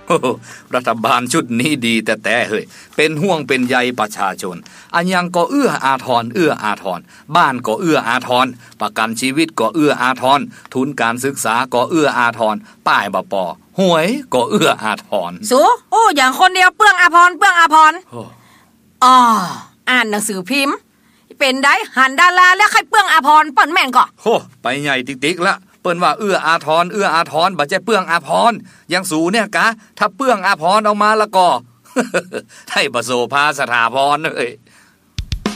รัฐบาลชุดนี้ดีแต่เฮ้ยเป็นห่วงเป็นใยประชาชนอันยังก็เอื้ออาทรบ้านก็เอื้ออาทรประกันชีวิตก็เอื้ออาทรทุนการศึกษาก็เอื้ออาทรป้ายบป.หวยก็เอื้ออาทรสูโอ้อย่างคนเดียวเปลืองอาภรณ์อ๋ออ่านหนังสือพิมพ์เป็นได้หันดาราแล้วใครเปลืองอาภรณ์เปิ้นแม่นก็โหไปใหญ่ติ๊กๆละเปิ้นว่าเอื้ออาทรบ่ใช่เปลืองอาภรณ์ยังสูเนี่ยกะถ้าเปลืองอาภรณ์ออกมาแล้วก็ ให้ประโสภาสถาพรเอ้ย